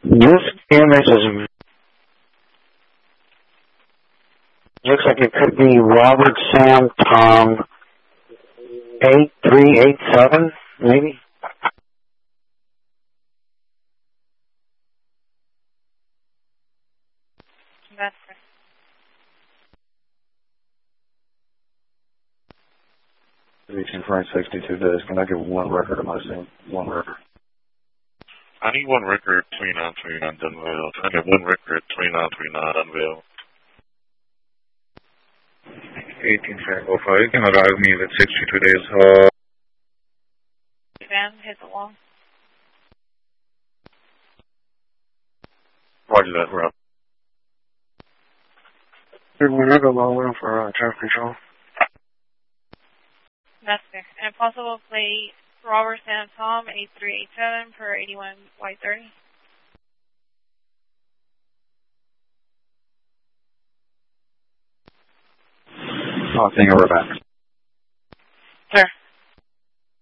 This image looks like it could be Robert Sam Tom 8387, maybe? That's correct. Reaching 562 days. Can I get one record of my same? One record. I need one record 2939 Dunvale. I need one record 2939 Dunvale. 1805. You can arrive me with 62 days. Van, hit the wall. Roger that, Rob. We're not going for traffic control. That's fair. And possible plate Robert Sam Tom 8387 per 81 White 30. Oh, thank you, we're back.